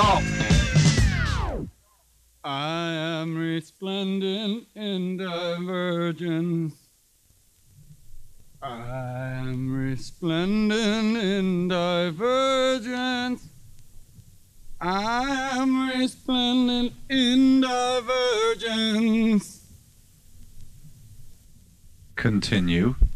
Stop! I am resplendent in divergence. I am resplendent in divergence. I am resplendent in divergence. Continue.